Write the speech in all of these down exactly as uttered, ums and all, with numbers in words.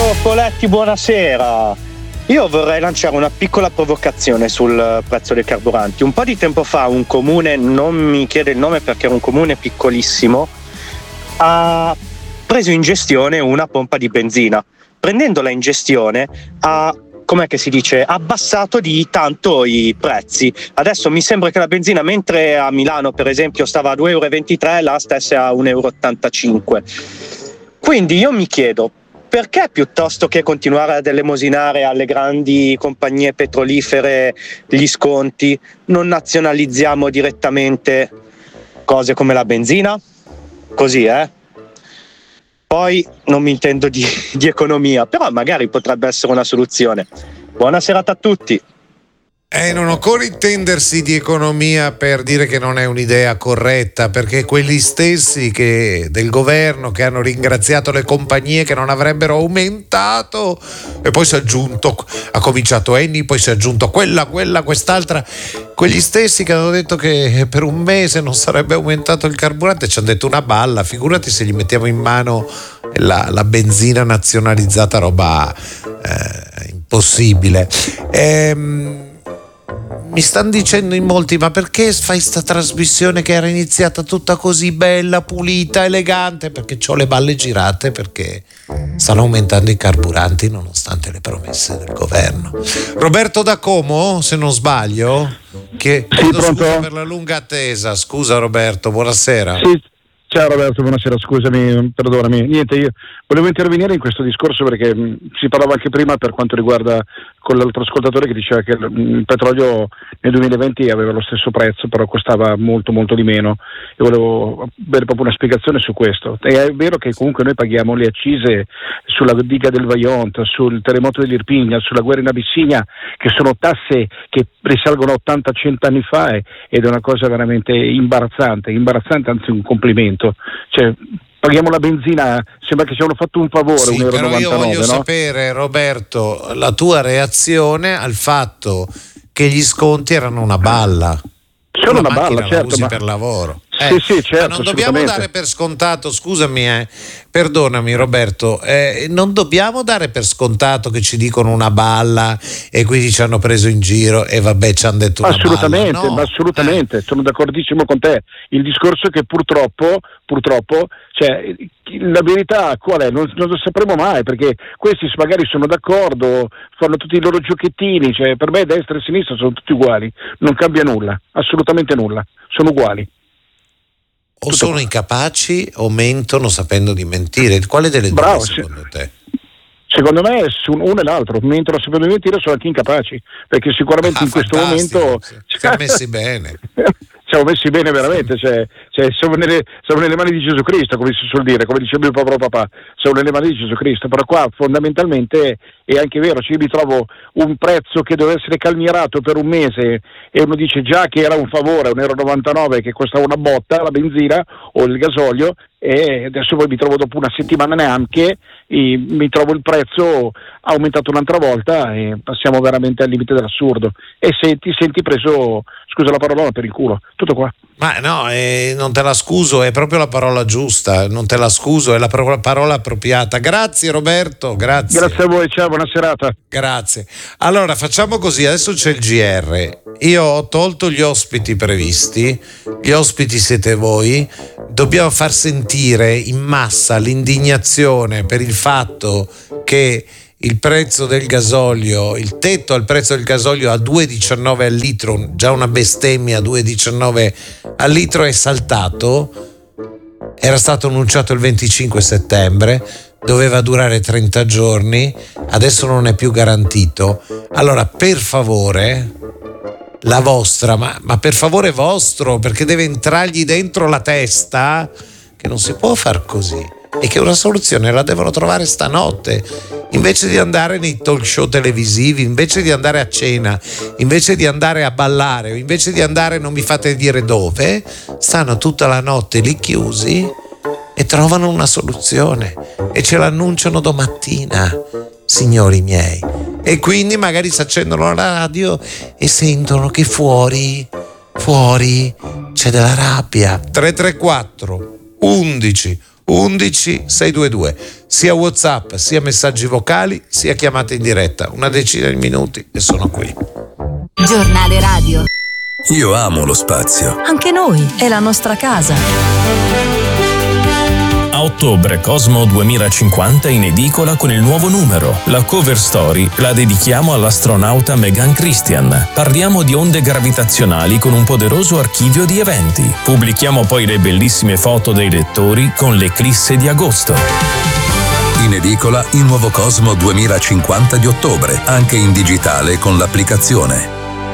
Ciao Poletti, buonasera. Io vorrei lanciare una piccola provocazione sul prezzo dei carburanti. Un po' di tempo fa un comune, non mi chiede il nome perché era un comune piccolissimo, ha preso in gestione una pompa di benzina. Prendendola in gestione ha, com'è che si dice, abbassato di tanto i prezzi. Adesso mi sembra che la benzina, mentre a Milano per esempio stava a due virgola ventitré euro, là stesse a uno virgola ottantacinque euro. Quindi io mi chiedo, perché piuttosto che continuare ad elemosinare alle grandi compagnie petrolifere gli sconti, non nazionalizziamo direttamente cose come la benzina? Così, eh? Poi non mi intendo di, di economia, però magari potrebbe essere una soluzione. Buona serata a tutti. Eh, non occorre intendersi di economia per dire che non è un'idea corretta, perché quelli stessi che, del governo che hanno ringraziato le compagnie che non avrebbero aumentato, e poi si è aggiunto, ha cominciato Eni, poi si è aggiunto quella, quella, quest'altra, quegli stessi che hanno detto che per un mese non sarebbe aumentato il carburante, ci hanno detto una balla, figurati se gli mettiamo in mano la, la benzina nazionalizzata, roba eh, impossibile. Ehm Mi stanno dicendo in molti, ma perché fai sta trasmissione che era iniziata tutta così bella, pulita, elegante? Perché c'ho le balle girate, perché stanno aumentando i carburanti nonostante le promesse del governo. Roberto da Como, se non sbaglio, che sì, chiedo pronto? scusa per la lunga attesa. Scusa Roberto, buonasera. Sì. Ciao Roberto, buonasera, scusami, perdonami. Niente, io volevo intervenire in questo discorso perché mh, si parlava anche prima per quanto riguarda con l'altro ascoltatore che diceva che il, il petrolio nel duemilaventi aveva lo stesso prezzo, però costava molto molto di meno, e volevo avere proprio una spiegazione su questo. E è vero che comunque noi paghiamo le accise sulla diga del Vajont, sul terremoto dell'Irpinia, sulla guerra in Abissinia, che sono tasse che risalgono a ottanta cento anni fa, e, ed è una cosa veramente imbarazzante, imbarazzante, anzi un complimento. Cioè, paghiamo la benzina, sembra che ci hanno fatto un favore, sì, un euro però io voglio no? sapere, Roberto, la tua reazione al fatto che gli sconti erano una balla. Sono una balla, la certo, usi ma... per lavoro. Sì, Eh, sì, certo, ma non dobbiamo dare per scontato, scusami, eh, perdonami Roberto, eh, non dobbiamo dare per scontato che ci dicono una balla e quindi ci hanno preso in giro e vabbè ci hanno detto una assolutamente, balla. No? Ma assolutamente, eh. sono d'accordissimo con te. Il discorso è che purtroppo, purtroppo, cioè, la verità qual è? Non, non lo sapremo mai, perché questi magari sono d'accordo, fanno tutti i loro giochettini, cioè per me destra e sinistra sono tutti uguali, non cambia nulla, assolutamente nulla, sono uguali. O sono qua. Incapaci o mentono sapendo di mentire. Quale delle due Bravo, secondo se, te? Secondo me uno e l'altro, mentono sapendo di mentire, sono anche incapaci, perché sicuramente ah, in questo momento siamo messi bene. Siamo messi bene veramente, cioè, cioè siamo, nelle, siamo nelle mani di Gesù Cristo, come si suol dire, come diceva il povero papà, siamo nelle mani di Gesù Cristo, però qua fondamentalmente è anche vero, cioè io mi trovo un prezzo che deve essere calmierato per un mese e uno dice già che era un favore, un euro e novantanove che costava una botta, la benzina o il gasolio, e adesso poi mi trovo dopo una settimana neanche, e mi trovo il prezzo aumentato un'altra volta e passiamo veramente al limite dell'assurdo e se ti senti preso, scusa la parola, per il culo, tutto qua. Ma no, eh, non te la scuso, è proprio la parola giusta, non te la scuso, è la parola, parola appropriata. Grazie Roberto, grazie. Grazie a voi, ciao, buona serata. Grazie. Allora facciamo così, adesso c'è il G R, io ho tolto gli ospiti previsti, gli ospiti siete voi, dobbiamo far sentire in massa l'indignazione per il fatto che il prezzo del gasolio, il tetto al prezzo del gasolio a due virgola diciannove al litro, già una bestemmia, due virgola diciannove al litro è saltato, era stato annunciato il venticinque settembre, doveva durare trenta giorni, adesso non è più garantito. Allora per favore, la vostra, ma, ma per favore vostro, perché deve entrargli dentro la testa che non si può far così e che una soluzione la devono trovare stanotte, invece di andare nei talk show televisivi, invece di andare a cena, invece di andare a ballare o invece di andare non mi fate dire dove, stanno tutta la notte lì chiusi e trovano una soluzione e ce l'annunciano domattina, signori miei, e quindi magari si accendono la radio e sentono che fuori fuori c'è della rabbia. Tre tre quattro undici undici seicentodventidue, sia WhatsApp sia messaggi vocali sia chiamate in diretta, una decina di minuti e sono qui. Giornale radio. Io amo lo spazio. Anche noi, è la nostra casa. A ottobre Cosmo duemilacinquanta in edicola con il nuovo numero. La cover story la dedichiamo all'astronauta Megan Christian. Parliamo di onde gravitazionali con un poderoso archivio di eventi. Pubblichiamo poi le bellissime foto dei lettori con l'eclisse di agosto. In edicola il nuovo Cosmo duemilacinquanta di ottobre, anche in digitale con l'applicazione.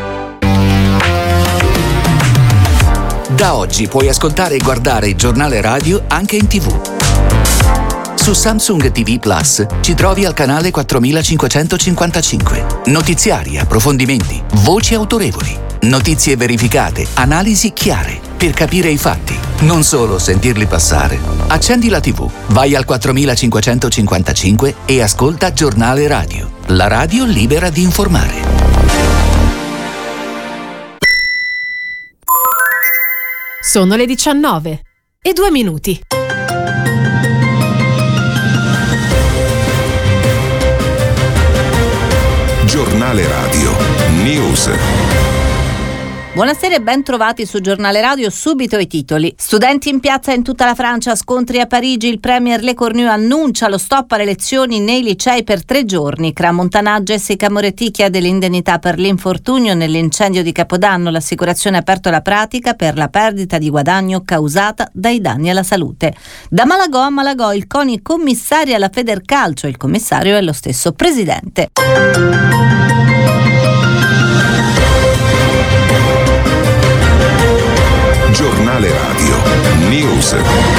Da oggi puoi ascoltare e guardare il giornale radio anche in tivù. Su Samsung ti vu Plus ci trovi al canale quattromilacinquecentocinquantacinque. Notiziari, approfondimenti, voci autorevoli, notizie verificate, analisi chiare, per capire i fatti, non solo sentirli passare. Accendi la tivù, vai al quattromilacinquecentocinquantacinque e ascolta Giornale Radio, la radio libera di informare. Sono le diciannove e due minuti. Giornale Radio News. Buonasera e ben trovati su Giornale Radio. Subito i titoli. Studenti in piazza in tutta la Francia, scontri a Parigi, il premier Le Cornu annuncia lo stop alle lezioni nei licei per tre giorni. Cramontana, Jessica Moretti chiede l'indennità per l'infortunio nell'incendio di Capodanno. L'assicurazione ha aperto la pratica per la perdita di guadagno causata dai danni alla salute. Da Malagò a Malagò il CONI commissaria la Federcalcio, il commissario è lo stesso presidente. Giornale Radio News.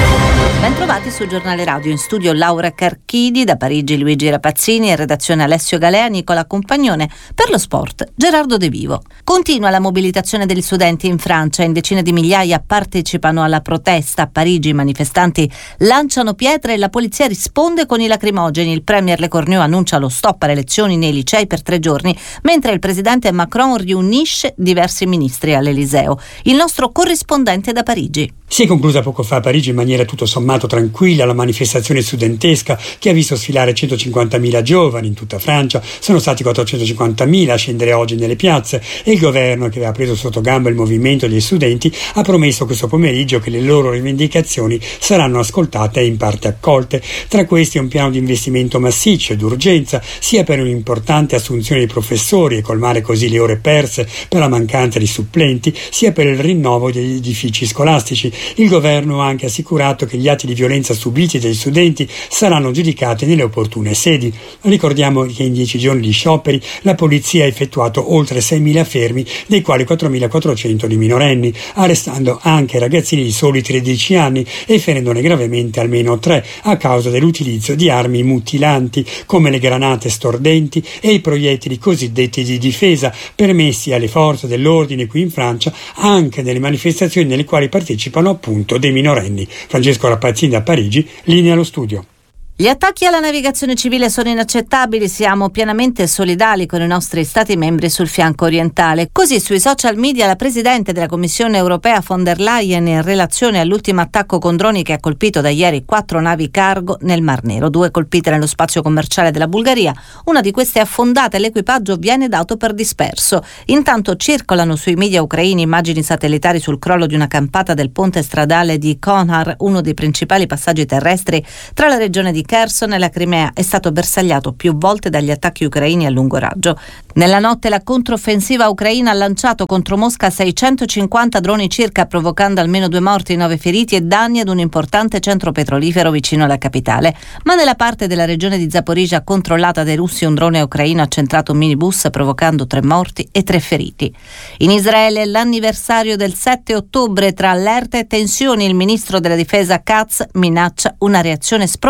Ben trovati su Giornale Radio, in studio Laura Carchidi, da Parigi Luigi Rapazzini, in redazione Alessio Galea, Nicola Compagnone, per lo sport Gerardo De Vivo. Continua la mobilitazione degli studenti in Francia, in decine di migliaia partecipano alla protesta. A Parigi i manifestanti lanciano pietre e la polizia risponde con i lacrimogeni. Il premier Le Cornu annuncia lo stop alle lezioni nei licei per tre giorni, mentre il presidente Macron riunisce diversi ministri all'Eliseo. Il nostro corrispondente da Parigi. Si è conclusa poco fa a Parigi in maniera tutto sommato tranquilla la manifestazione studentesca che ha visto sfilare centocinquantamila giovani in tutta Francia. Sono stati quattrocentocinquantamila a scendere oggi nelle piazze e il governo, che aveva preso sotto gamba il movimento degli studenti, ha promesso questo pomeriggio che le loro rivendicazioni saranno ascoltate e in parte accolte. Tra questi un piano di investimento massiccio e d'urgenza sia per un'importante assunzione di professori e colmare così le ore perse per la mancanza di supplenti, sia per il rinnovo degli edifici scolastici. Il governo ha anche assicurato che gli atti di violenza subiti dagli studenti saranno giudicati nelle opportune sedi. Ricordiamo che in dieci giorni di scioperi la polizia ha effettuato oltre seimila fermi, dei quali quattromilaquattrocento di minorenni, arrestando anche ragazzini di soli tredici anni e ferendone gravemente almeno tre a causa dell'utilizzo di armi mutilanti come le granate stordenti e i proiettili cosiddetti di difesa, permessi alle forze dell'ordine qui in Francia anche nelle manifestazioni nelle quali partecipano appunto dei minorenni. Francesco Rapazzini da Parigi, linea allo studio. Gli attacchi alla navigazione civile sono inaccettabili, siamo pienamente solidali con i nostri Stati membri sul fianco orientale. Così sui social media la Presidente della Commissione Europea von der Leyen in relazione all'ultimo attacco con droni che ha colpito da ieri quattro navi cargo nel Mar Nero, due colpite nello spazio commerciale della Bulgaria, una di queste è affondata e l'equipaggio viene dato per disperso. Intanto circolano sui media ucraini immagini satellitari sul crollo di una campata del ponte stradale di Konhar, uno dei principali passaggi terrestri tra la regione di Kherson e la Crimea, è stato bersagliato più volte dagli attacchi ucraini a lungo raggio. Nella notte la controffensiva ucraina ha lanciato contro Mosca seicentocinquanta droni circa, provocando almeno due morti, nove feriti e danni ad un importante centro petrolifero vicino alla capitale. Ma nella parte della regione di Zaporizhzhia controllata dai russi un drone ucraino ha centrato un minibus provocando tre morti e tre feriti. In Israele l'anniversario del sette ottobre, tra allerta e tensioni il ministro della difesa Katz minaccia una reazione spropositata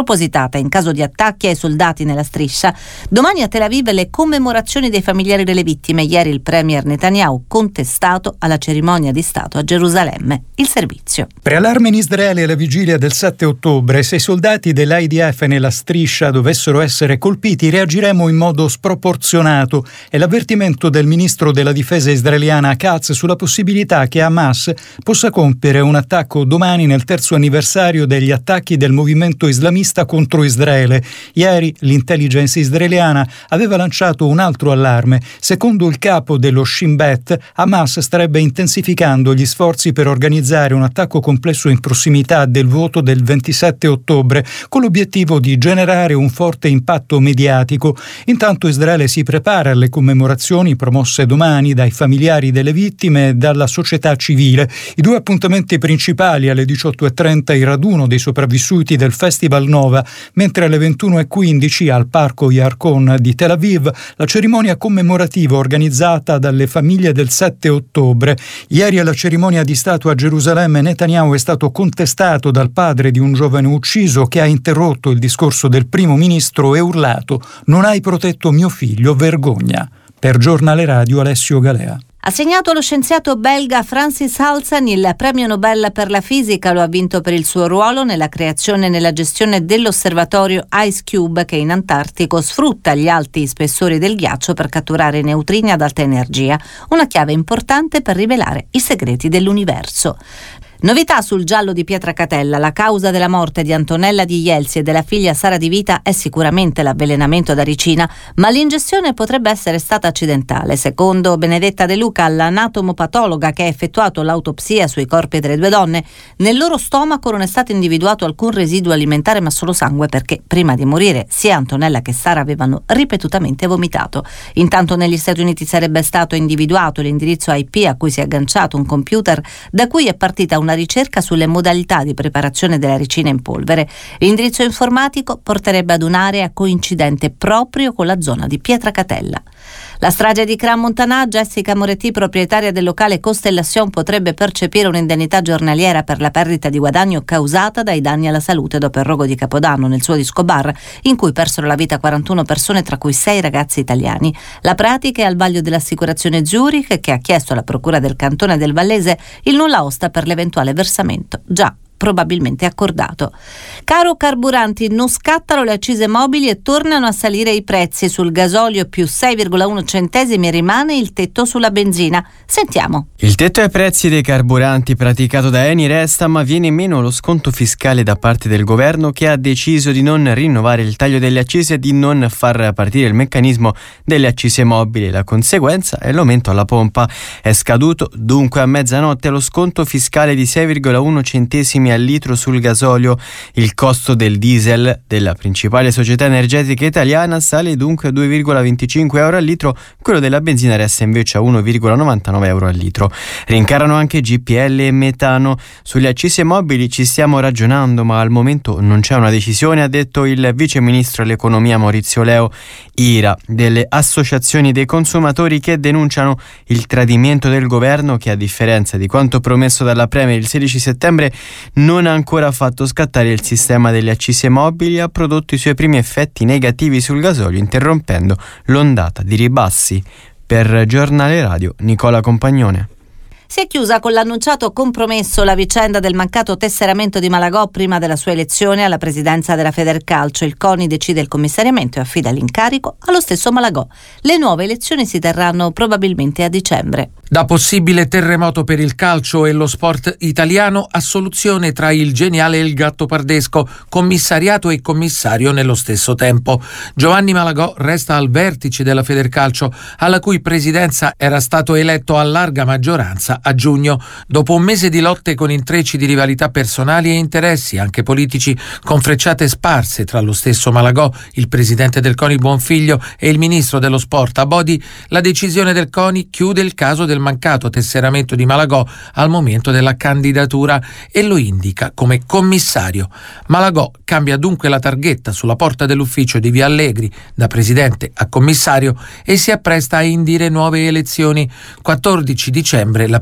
rafforzata in caso di attacchi ai soldati nella striscia. Domani a Tel Aviv le commemorazioni dei familiari delle vittime. Ieri il premier Netanyahu contestato alla cerimonia di Stato a Gerusalemme. Il servizio. Preallarme in Israele alla vigilia del sette ottobre. Se i soldati dell'I D F nella striscia dovessero essere colpiti, reagiremo in modo sproporzionato. È l'avvertimento del ministro della difesa israeliana Katz sulla possibilità che Hamas possa compiere un attacco domani nel terzo anniversario degli attacchi del movimento islamista contro Israele. Ieri l'intelligence israeliana aveva lanciato un altro allarme. Secondo il capo dello Shin Bet, Hamas starebbe intensificando gli sforzi per organizzare un attacco complesso in prossimità del voto del ventisette ottobre, con l'obiettivo di generare un forte impatto mediatico. Intanto Israele si prepara alle commemorazioni promosse domani dai familiari delle vittime e dalla società civile. I due appuntamenti principali: alle diciotto e trenta il raduno dei sopravvissuti del Festival Nova, mentre alle ventuno e quindici al Parco Yarkon di Tel Aviv la cerimonia commemorativa organizzata dalle famiglie del sette ottobre. Ieri alla cerimonia di Stato a Gerusalemme Netanyahu è stato contestato dal padre di un giovane ucciso, che ha interrotto il discorso del primo ministro e urlato: "Non hai protetto mio figlio, vergogna". Per Giornale Radio Alessio Galea. Assegnato allo scienziato belga Francis Halsen il premio Nobel per la fisica, lo ha vinto per il suo ruolo nella creazione e nella gestione dell'osservatorio IceCube, che in Antartico sfrutta gli alti spessori del ghiaccio per catturare neutrini ad alta energia, una chiave importante per rivelare i segreti dell'universo. Novità sul giallo di Pietracatella. La causa della morte di Antonella Di Jelsi e della figlia Sara Di Vita è sicuramente l'avvelenamento da ricina, ma l'ingestione potrebbe essere stata accidentale. Secondo Benedetta De Luca, l'anatomopatologa che ha effettuato l'autopsia sui corpi delle due donne, nel loro stomaco non è stato individuato alcun residuo alimentare ma solo sangue, perché prima di morire sia Antonella che Sara avevano ripetutamente vomitato. Intanto negli Stati Uniti sarebbe stato individuato l'indirizzo I P a cui si è agganciato un computer da cui è partita una ricerca sulle modalità di preparazione della ricina in polvere. L'indirizzo informatico porterebbe ad un'area coincidente proprio con la zona di Pietracatella. La strage di Crans-Montana, Jessica Moretti, proprietaria del locale Constellation, potrebbe percepire un'indennità giornaliera per la perdita di guadagno causata dai danni alla salute dopo il rogo di Capodanno nel suo disco bar, in cui persero la vita quarantuno persone, tra cui sei ragazzi italiani. La pratica è al vaglio dell'assicurazione Zurich, che ha chiesto alla procura del cantone del Vallese il nulla osta per l'eventuale versamento già probabilmente accordato. Caro carburanti, non scattano le accise mobili e tornano a salire i prezzi. Sul gasolio più sei virgola uno centesimi, rimane il tetto sulla benzina. Sentiamo. Il tetto ai prezzi dei carburanti praticato da Eni resta, ma viene meno lo sconto fiscale da parte del governo, che ha deciso di non rinnovare il taglio delle accise e di non far partire il meccanismo delle accise mobili. La conseguenza è l'aumento alla pompa. È scaduto dunque a mezzanotte lo sconto fiscale di sei virgola uno centesimi al litro sul gasolio. Il costo del diesel della principale società energetica italiana sale dunque a due virgola venticinque euro al litro, quello della benzina resta invece a uno virgola novantanove euro al litro. Rincarano anche G P L e metano. Sulle accise mobili ci stiamo ragionando, ma al momento non c'è una decisione, ha detto il vice ministro all'economia Maurizio Leo. Ira delle associazioni dei consumatori che denunciano il tradimento del governo, che a differenza di quanto promesso dalla Premier il sedici settembre non ha ancora fatto scattare il sistema delle accise mobili e ha prodotto i suoi primi effetti negativi sul gasolio, interrompendo l'ondata di ribassi. Per Giornale Radio, Nicola Compagnone. Si è chiusa con l'annunciato compromesso la vicenda del mancato tesseramento di Malagò prima della sua elezione alla presidenza della Federcalcio. Il CONI decide il commissariamento e affida l'incarico allo stesso Malagò. Le nuove elezioni si terranno probabilmente a dicembre. Da possibile terremoto per il calcio e lo sport italiano a soluzione tra il geniale e il Gattopardesco, commissariato e commissario nello stesso tempo. Giovanni Malagò resta al vertice della Federcalcio, alla cui presidenza era stato eletto a larga maggioranza a giugno. Dopo un mese di lotte con intrecci di rivalità personali e interessi, anche politici, con frecciate sparse tra lo stesso Malagò, il presidente del CONI Buonfiglio e il ministro dello sport Abodi, la decisione del CONI chiude il caso del mancato tesseramento di Malagò al momento della candidatura e lo indica come commissario. Malagò cambia dunque la targhetta sulla porta dell'ufficio di Via Allegri da presidente a commissario e si appresta a indire nuove elezioni. quattordici dicembre la prima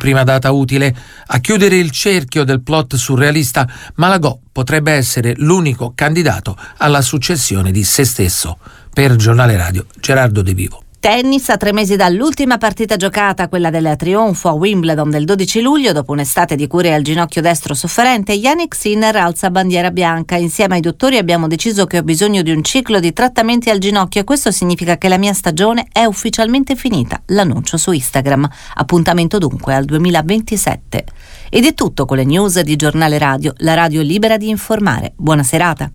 prima data utile. A chiudere il cerchio del plot surrealista, Malagò potrebbe essere l'unico candidato alla successione di se stesso. Per Giornale Radio, Gerardo De Vivo. Tennis, a tre mesi dall'ultima partita giocata, quella del trionfo a Wimbledon del dodici luglio, dopo un'estate di cure al ginocchio destro sofferente, Jannik Sinner alza bandiera bianca. Insieme ai dottori abbiamo deciso che ho bisogno di un ciclo di trattamenti al ginocchio e questo significa che la mia stagione è ufficialmente finita. L'annuncio su Instagram. Appuntamento dunque al duemilaventisette. Ed è tutto con le news di Giornale Radio, la radio libera di informare. Buona serata.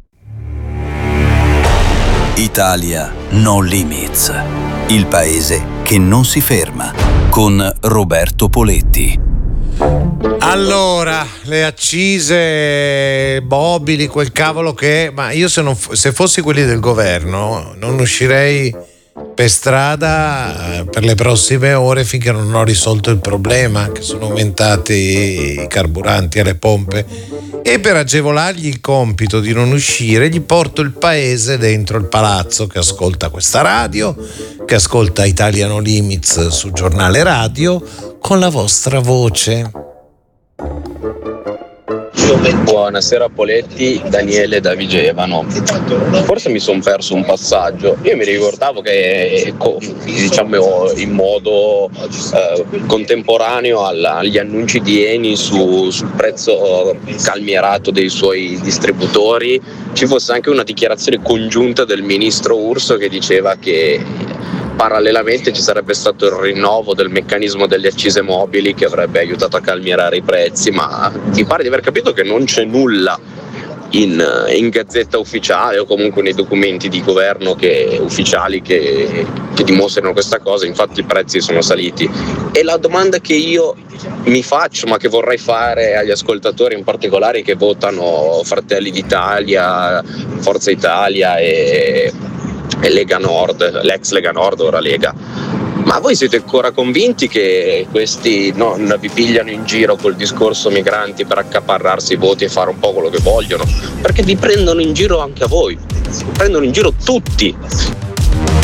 Italia No Limits. Il paese che non si ferma, con Roberto Poletti. Allora, le accise mobili, quel cavolo che è, ma io se, non, se fossi quelli del governo non uscirei per strada per le prossime ore finché non ho risolto il problema che sono aumentati i carburanti alle pompe, e per agevolargli il compito di non uscire gli porto il paese dentro il palazzo che ascolta questa radio, che ascolta Italia No Limits su Giornale Radio con la vostra voce. Buonasera Poletti, Daniele da Vigevano. Forse mi sono perso un passaggio. Io mi ricordavo che, diciamo, in modo eh, contemporaneo alla, agli annunci di Eni su, sul prezzo calmierato dei suoi distributori ci fosse anche una dichiarazione congiunta del ministro Urso che diceva che parallelamente ci sarebbe stato il rinnovo del meccanismo delle accise mobili che avrebbe aiutato a calmierare i prezzi, ma mi pare di aver capito che non c'è nulla in, in gazzetta ufficiale o comunque nei documenti di governo che, ufficiali che, che dimostrano questa cosa. Infatti i prezzi sono saliti, e la domanda che io mi faccio, ma che vorrei fare agli ascoltatori in particolare che votano Fratelli d'Italia, Forza Italia e e Lega Nord, l'ex Lega Nord, ora Lega, ma voi siete ancora convinti che questi non vi pigliano in giro col discorso migranti per accaparrarsi i voti e fare un po' quello che vogliono? Perché vi prendono in giro anche a voi, vi prendono in giro tutti.